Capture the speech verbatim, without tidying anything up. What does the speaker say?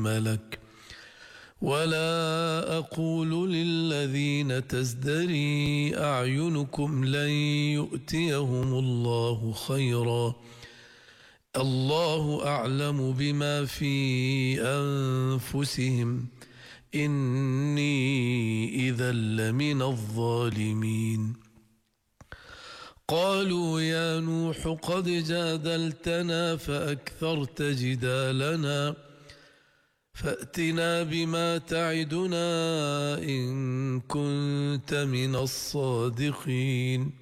ملك ولا أقول للذين تزدري أعينكم لن يؤتيهم الله خيرا الله أعلم بما في أنفسهم إني إذا لمن الظالمين. قالوا يا نوح قد جادلتنا فأكثرت جدالنا فأتنا بما تعدنا إن كنت من الصادقين.